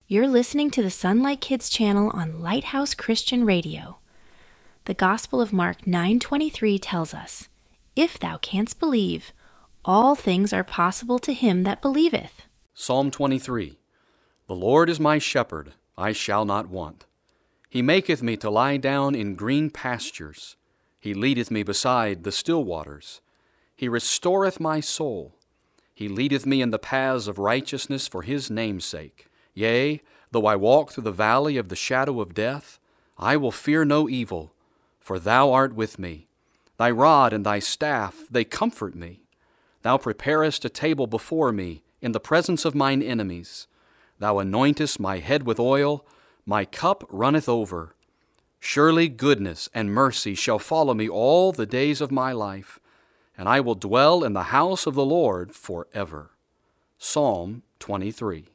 You're listening to the Sunlight Kids channel on Lighthouse Christian Radio. The Gospel of Mark 9:23 tells us, "If thou canst believe, all things are possible to him that believeth." Psalm 23. The Lord is my shepherd, I shall not want. He maketh me to lie down in green pastures. He leadeth me beside the still waters. He restoreth my soul. He leadeth me in the paths of righteousness for his name's sake. Yea, though I walk through the valley of the shadow of death, I will fear no evil, for thou art with me. Thy rod and thy staff, they comfort me. Thou preparest a table before me in the presence of mine enemies. Thou anointest my head with oil, my cup runneth over. Surely goodness and mercy shall follow me all the days of my life, and I will dwell in the house of the Lord forever. Psalm 23.